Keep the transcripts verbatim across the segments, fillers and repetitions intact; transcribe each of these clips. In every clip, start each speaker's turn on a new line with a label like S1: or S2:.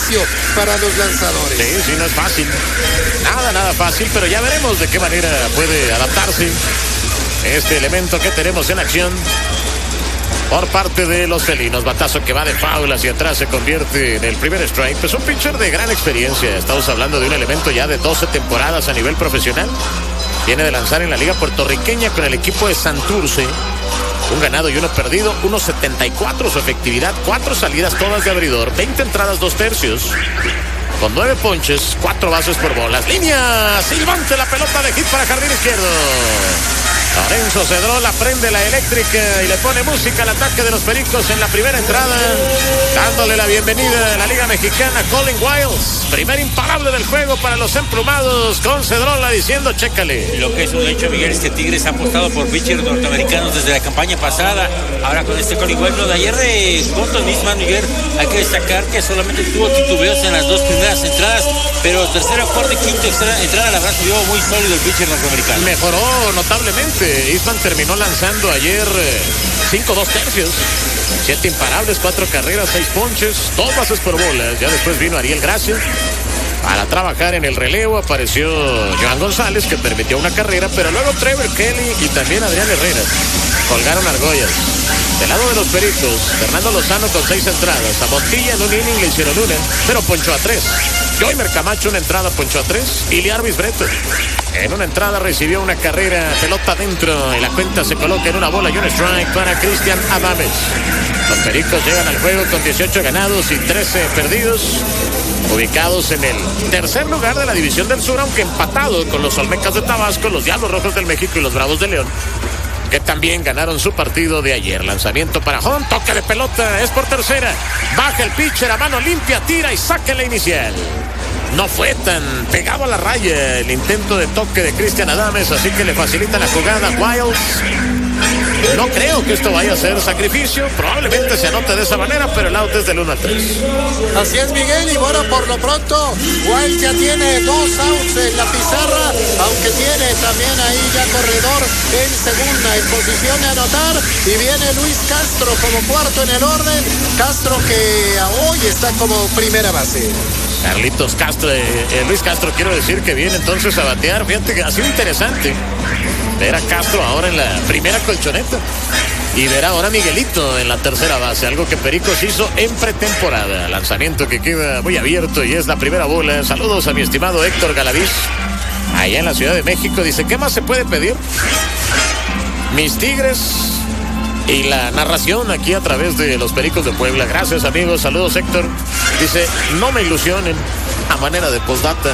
S1: sacrificio para los lanzadores.
S2: Sí, sí, no es fácil. Nada, nada fácil, pero ya veremos de qué manera puede adaptarse este elemento que tenemos en acción por parte de los felinos. Batazo que va de foul hacia atrás, se convierte en el primer strike. Pues un pitcher de gran experiencia. Estamos hablando de un elemento ya de doce temporadas a nivel profesional. Viene de lanzar en la liga puertorriqueña con el equipo de Santurce. Un ganado y uno perdido, uno setenta y cuatro su efectividad, cuatro salidas todas de abridor, veinte entradas, dos tercios. Con nueve ponches, cuatro bases por bolas. Línea, silbante la pelota de hit para jardín izquierdo. Lorenzo Cedrola prende la eléctrica y le pone música al ataque de los Pericos en la primera entrada, dándole la bienvenida a la Liga Mexicana Colin Wiles. Primer imparable del juego para los emplumados, con Cedrola diciendo chécale.
S3: Lo que es un hecho, Miguel, es que Tigres ha apostado por pitchers norteamericanos desde la campaña pasada. Ahora con este Colin Wiles, lo de ayer de Gonto Nisman, Miguel, hay que destacar que solamente tuvo titubeos en las dos primeras entradas, pero tercera, cuarta y quinta entrada la verdad se vio muy sólido el pitcher norteamericano.
S2: Mejoró notablemente. Eastman terminó lanzando ayer cinco dos tercios, siete imparables, cuatro carreras, seis ponches, dos bases por bolas. Ya después vino Ariel Gracia para trabajar en el relevo. Apareció Joan González, que permitió una carrera, pero luego Trevor Kelly y también Adrián Herrera colgaron argollas. Del lado de los Pericos, Fernando Lozano con seis entradas. A Montilla en un inning le hicieron una, pero ponchó a tres. Joymer Camacho una entrada, ponchó a tres. Y Liarvis Breto en una entrada recibió una carrera, pelota adentro, y la cuenta se coloca en una bola y un strike para Cristian Adames. Los Pericos llegan al juego con dieciocho ganados y trece perdidos, ubicados en el tercer lugar de la División del Sur, aunque empatado con los Olmecas de Tabasco, los Diablos Rojos del México y los Bravos de León, que también ganaron su partido de ayer. Lanzamiento para home, toque de pelota, es por tercera, baja el pitcher a mano limpia, tira y saca la inicial. No fue tan pegado a la raya el intento de toque de Cristian Adames, así que le facilita la jugada Wiles. No creo que esto vaya a ser sacrificio, probablemente se anote de esa manera, pero el out es del uno a tres.
S1: Así es, Miguel, y bueno, por lo pronto Wiles ya tiene dos outs en la pizarra, aunque tiene también ahí ya corredor en segunda, en posición de anotar, y viene Luis Castro como cuarto en el orden. Castro que hoy está como primera base.
S2: Carlitos Castro, eh, eh, Luis Castro, quiero decir que viene entonces a batear. Fíjate que ha sido interesante ver a Castro ahora en la primera colchoneta y ver ahora a Miguelito en la tercera base, algo que Pericos hizo en pretemporada. Lanzamiento que queda muy abierto y es la primera bola. Saludos a mi estimado Héctor Galaviz, allá en la Ciudad de México. Dice, ¿qué más se puede pedir? Mis Tigres y la narración aquí a través de los Pericos de Puebla. Gracias, amigos. Saludos, Héctor. Dice, no me ilusionen, a manera de postdata.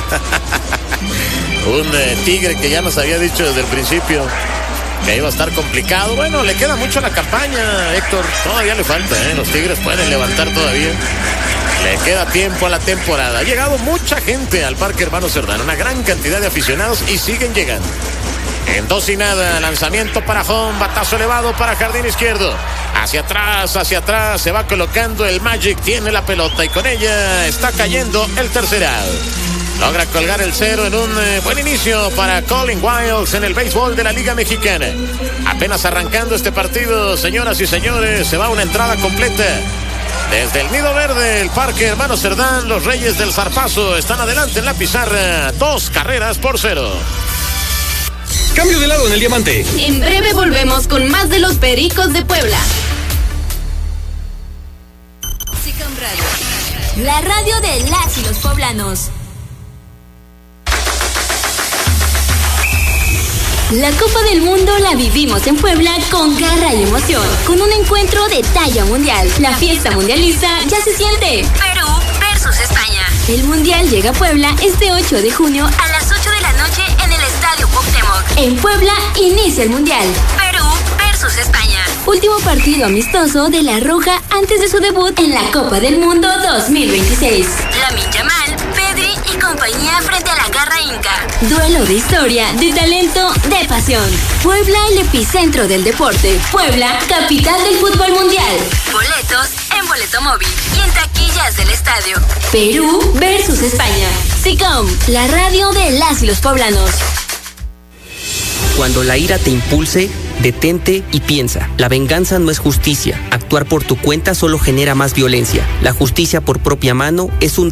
S2: Un eh, Tigre que ya nos había dicho desde el principio que iba a estar complicado. Bueno, le queda mucho a la campaña, Héctor. Todavía le falta, ¿eh? Los Tigres pueden levantar todavía. Le queda tiempo a la temporada. Ha llegado mucha gente al Parque Hermano Cerdán, una gran cantidad de aficionados, y siguen llegando. En dos y nada, lanzamiento para home, batazo elevado para jardín izquierdo. Hacia atrás, hacia atrás, se va colocando el Magic, tiene la pelota y con ella está cayendo el tercer out. Logra colgar el cero en un eh, buen inicio para Colin Wiles en el béisbol de la Liga Mexicana. Apenas arrancando este partido, señoras y señores, se va una entrada completa. Desde el Nido Verde, el Parque Hermano Cerdán, los Reyes del Zarpazo están adelante en la pizarra, dos carreras por cero.
S4: Cambio de lado en el diamante.
S5: En breve volvemos con más de los Pericos de Puebla.
S6: Sicom Radio, la radio de las y los poblanos. La Copa del Mundo la vivimos en Puebla con garra y emoción, con un encuentro de talla mundial. La fiesta mundialista ya se siente. Perú versus España. El Mundial llega a Puebla este ocho de junio a las ocho de la noche en el Estadio Cuauhtémoc. En Puebla inicia el Mundial. Perú versus España. Último partido amistoso de la Roja antes de su debut en la Copa del Mundo dos mil veintiséis. Lamine Yamal, Pedri y compañía frente a la garra inca. Duelo de historia, de talento, de pasión. Puebla, el epicentro del deporte. Puebla, capital del fútbol mundial. Boletos en Boleto Móvil y en taquillas del estadio. Perú versus España. Sicom, la radio de las y los poblanos.
S7: Cuando la ira te impulse, detente y piensa. La venganza no es justicia. Actuar por tu cuenta solo genera más violencia. La justicia por propia mano es un